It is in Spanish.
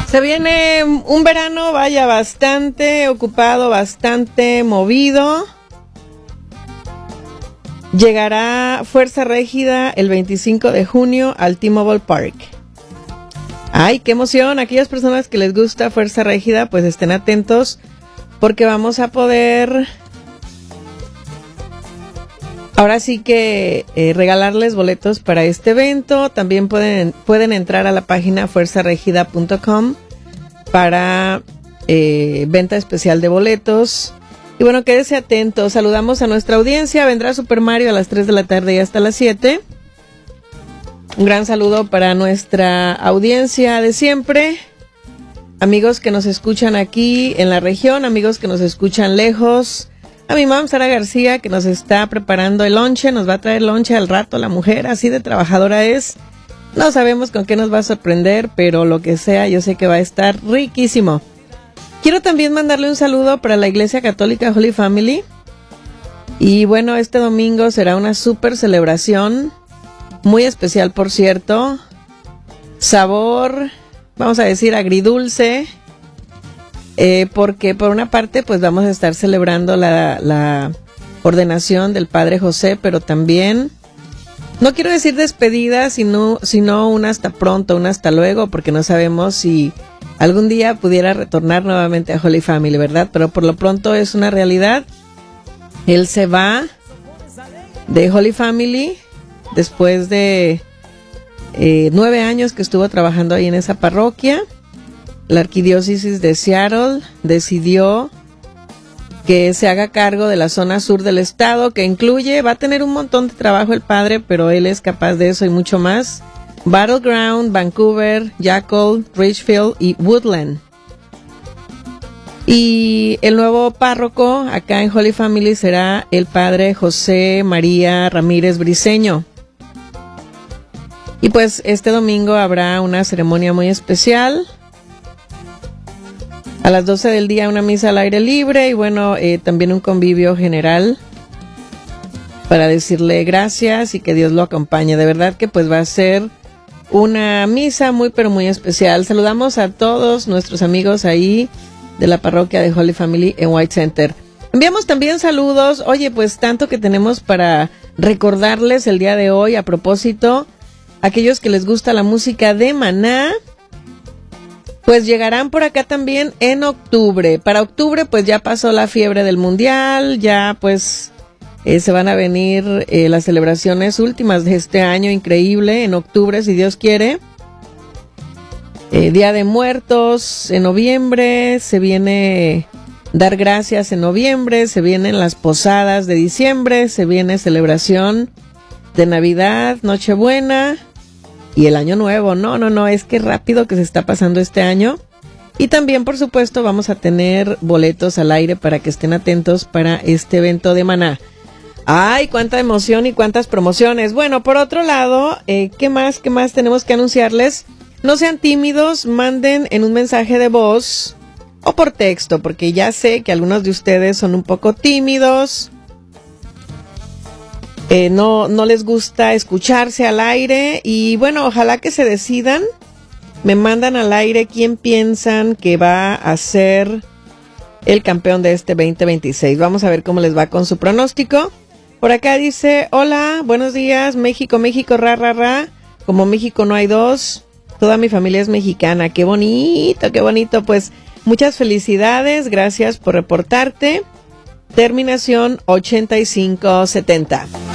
Se viene un verano, vaya, bastante ocupado, bastante movido. Llegará Fuerza Régida el 25 de junio al T-Mobile Park. ¡Ay, qué emoción! Aquellas personas que les gusta Fuerza Régida, pues estén atentos porque vamos a poder... Ahora sí que regalarles boletos para este evento. También pueden entrar a la página fuerzaregida.com para venta especial de boletos. Y bueno, quédese atento. Saludamos a nuestra audiencia. Vendrá Super Mario a las 3 de la tarde y hasta las 7. Un gran saludo para nuestra audiencia de siempre. Amigos que nos escuchan aquí en la región, amigos que nos escuchan lejos. A mi mamá Sara García, que nos está preparando el lonche, nos va a traer lonche al rato. La mujer así de trabajadora es. No sabemos con qué nos va a sorprender, pero lo que sea, yo sé que va a estar riquísimo. Quiero también mandarle un saludo para la Iglesia Católica Holy Family. Y bueno, este domingo será una súper celebración, muy especial por cierto. Sabor, vamos a decir agridulce. Porque por una parte pues vamos a estar celebrando la ordenación del Padre José, pero también, no quiero decir despedida, sino un hasta pronto, un hasta luego, porque no sabemos si algún día pudiera retornar nuevamente a Holy Family, ¿verdad? Pero por lo pronto es una realidad. Él se va de Holy Family después de 9 años que estuvo trabajando ahí en esa parroquia. La arquidiócesis de Seattle decidió que se haga cargo de la zona sur del estado, que incluye, va a tener un montón de trabajo el padre, pero él es capaz de eso y mucho más. Battleground, Vancouver, Jackal, Richfield y Woodland. Y el nuevo párroco acá en Holy Family será el padre José María Ramírez Briceño. Y pues este domingo habrá una ceremonia muy especial. A las 12 del día una misa al aire libre y bueno, también un convivio general para decirle gracias y que Dios lo acompañe. De verdad que pues va a ser una misa muy pero muy especial. Saludamos a todos nuestros amigos ahí de la parroquia de Holy Family en White Center. Enviamos también saludos. Oye, pues tanto que tenemos para recordarles el día de hoy. A propósito, aquellos que les gusta la música de Maná, pues llegarán por acá también en octubre. Para octubre pues ya pasó la fiebre del mundial, ya pues se van a venir las celebraciones últimas de este año, increíble, en octubre si Dios quiere. Día de Muertos en noviembre, se viene Dar Gracias en noviembre, se vienen las posadas de diciembre, se viene celebración de Navidad, Nochebuena y el Año Nuevo. No, es que rápido que se está pasando este año. Y también, por supuesto, vamos a tener boletos al aire para que estén atentos para este evento de Maná. ¡Ay, cuánta emoción y cuántas promociones! Bueno, por otro lado, ¿qué más tenemos que anunciarles? No sean tímidos, manden en un mensaje de voz o por texto, porque ya sé que algunos de ustedes son un poco tímidos. No les gusta escucharse al aire y bueno, ojalá que se decidan. Me mandan al aire quién piensan que va a ser el campeón de este 2026. Vamos a ver cómo les va con su pronóstico. Por acá dice, hola, buenos días, México, ra. Como México no hay dos, toda mi familia es mexicana. Qué bonito. Pues muchas felicidades, gracias por reportarte. Terminación 8570.